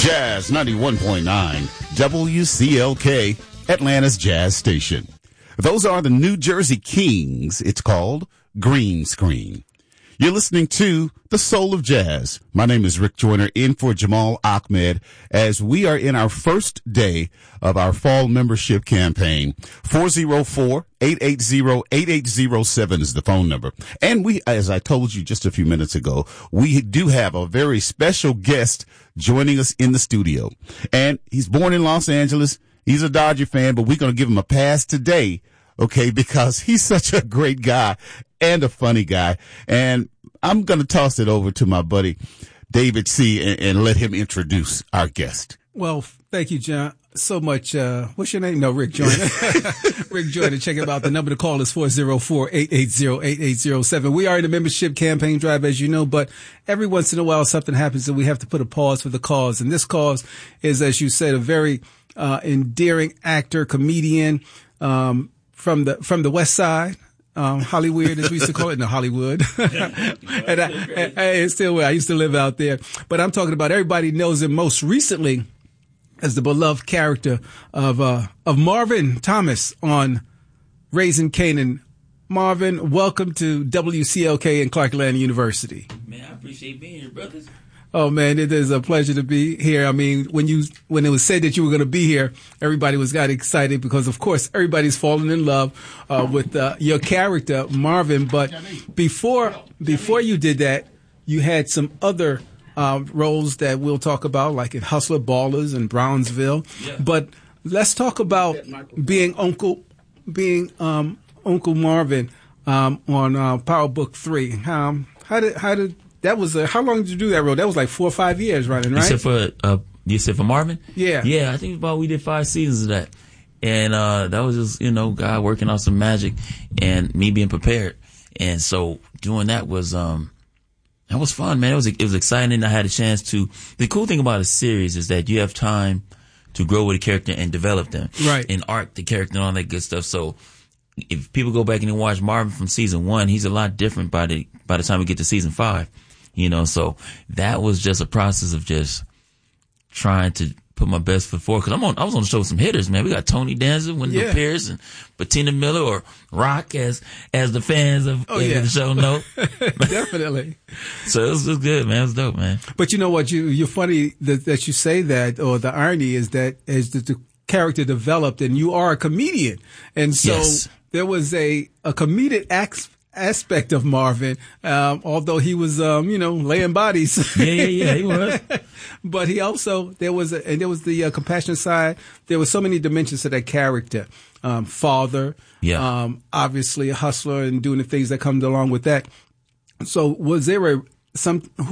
Jazz 91.9, WCLK, Atlanta's Jazz Station. Those are the New Jersey Kings. It's called Green Screen. You're listening to The Soul of Jazz. My name is Rick Joyner, in for Jamal Ahmed, as we are in our first day of our fall membership campaign. 404-880-8807 is the phone number. And we, as I told you just a few minutes ago, we do have a very special guest joining us in the studio. And he's born in Los Angeles. He's a Dodger fan, but we're going to give him a pass today, okay, because he's such a great guy and a funny guy. And I'm going to toss it over to my buddy, David C., and let him introduce our guest. Well, thank you, John, so much. What's your name? No, Rick Joyner. Rick Joyner. Check it out. The number to call is 404-880-8807. We are in the membership campaign drive, as you know, but every once in a while something happens and we have to put a pause for the cause. And this cause is, as you said, a very endearing actor, comedian from the West Side. Hollywood, as we used to call it, no, Hollywood. And it's still where I used to live out there. But I'm talking about, everybody knows him most recently as the beloved character of Marvin Thomas on Raising Kanan. Marvin, welcome to WCLK and Clark Atlanta University. Man, I appreciate being here, brothers. Oh man, it is a pleasure to be here. I mean, when it was said that you were going to be here, everybody got excited because, of course, everybody's fallen in love with your character, Marvin. But before you did that, you had some other roles that we'll talk about, like in Hustler Ballers and Brownsville. Yeah. But let's talk about being Uncle Marvin on Power Book 3. How did that was how long did you do that role? That was like 4 or 5 years running, right? You said for Marvin? Yeah. Yeah, I think we did 5 seasons of that. And that was just, God working on some magic and me being prepared. And so doing that was fun, man. It was exciting. I had a chance to. The cool thing about a series is that you have time to grow with a character and develop them. Right. And arc the character and all that good stuff. So if people go back and watch Marvin from season 1, he's a lot different by the time we get to season 5. So that was just a process of just trying to put my best foot forward. Cause I was on the show with some hitters, man. We got Tony Danza, Wendell Pierce, and Bettina Miller, or Rock, as the fans of the show know. Definitely. So it was good, man. It was dope, man. But you know what? You're funny that you say that, or the irony is that as the character developed, and you are a comedian, and so there was a comedic aspect of Marvin, although he was, laying bodies. Yeah, he was. But he also, there was the compassionate side. There were so many dimensions to that character. Father, obviously a hustler and doing the things that come along with that. So was there who